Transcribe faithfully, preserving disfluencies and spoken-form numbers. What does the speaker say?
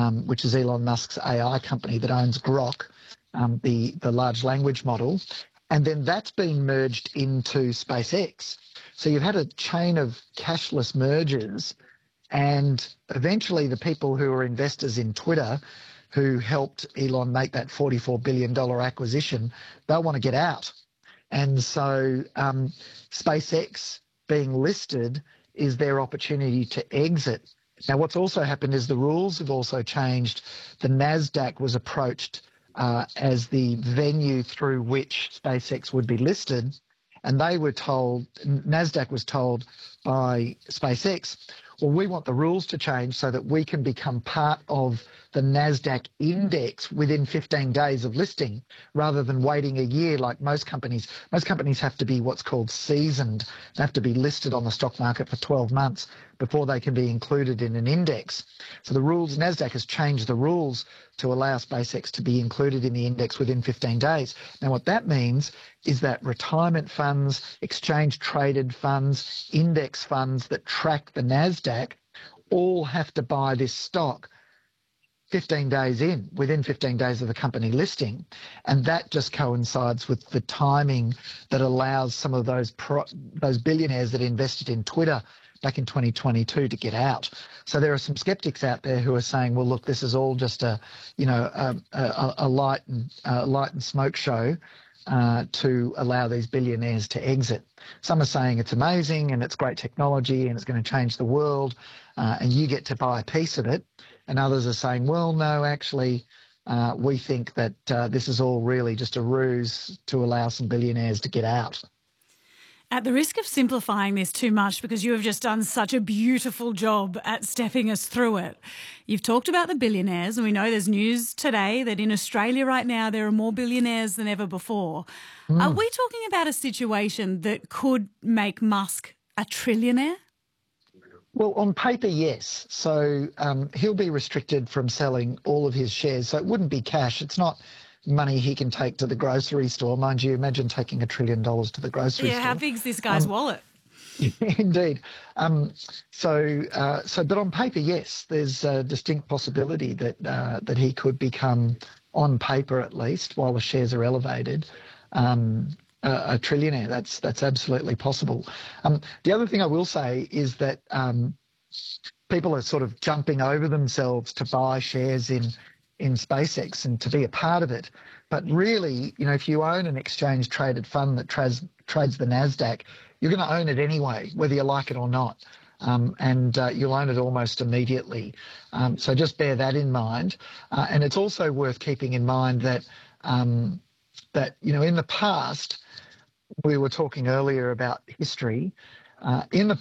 um, which is Elon Musk's A I company that owns Grok, um, the, the large language model. And then that's been merged into SpaceX. So you've had a chain of cashless mergers, and eventually the people who are investors in Twitter who helped Elon make that forty-four billion dollars acquisition, they'll want to get out. And so um, SpaceX being listed is their opportunity to exit. Now, what's also happened is the rules have also changed. The NASDAQ was approached uh, as the venue through which SpaceX would be listed. And they were told, NASDAQ was told by SpaceX, well, we want the rules to change so that we can become part of the NASDAQ index within fifteen days of listing, rather than waiting a year like most companies. Most companies have to be what's called seasoned. They have to be listed on the stock market for twelve months before they can be included in an index. So the rules, NASDAQ has changed the rules to allow SpaceX to be included in the index within fifteen days. Now, what that means is that retirement funds, exchange-traded funds, index funds that track the NASDAQ all have to buy this stock fifteen days in, within fifteen days of the company listing. And that just coincides with the timing that allows some of those pro those billionaires that invested in Twitter back in twenty twenty-two to get out. So there are some skeptics out there who are saying, well, look, this is all just a, you know, a, a, a light and uh, light and smoke show uh, to allow these billionaires to exit. Some are saying it's amazing and it's great technology and it's going to change the world uh, and you get to buy a piece of it. And others are saying, well, no, actually, uh, we think that uh, this is all really just a ruse to allow some billionaires to get out. At the risk of simplifying this too much, because you have just done such a beautiful job at stepping us through it, you've talked about the billionaires, and we know there's news today that in Australia right now there are more billionaires than ever before. Mm. Are we talking about a situation that could make Musk a trillionaire? Well, on paper, yes. So um, he'll be restricted from selling all of his shares. So it wouldn't be cash. It's not money he can take to the grocery store. Mind you, imagine taking a trillion dollars to the grocery yeah, store. Yeah, how big's this guy's um, wallet? Indeed. Um, so, uh, so, but on paper, yes, there's a distinct possibility that uh, that he could become, on paper at least, while the shares are elevated, um, a, a trillionaire. That's that's absolutely possible. Um, the other thing I will say is that um, people are sort of jumping over themselves to buy shares in in SpaceX and to be a part of it. But really, you know, if you own an exchange-traded fund that trades trades the NASDAQ, you're going to own it anyway, whether you like it or not. Um, and uh, you'll own it almost immediately. Um, so just bear that in mind. Uh, and it's also worth keeping in mind that, um, that, you know, in the past, we were talking earlier about history. Uh, in the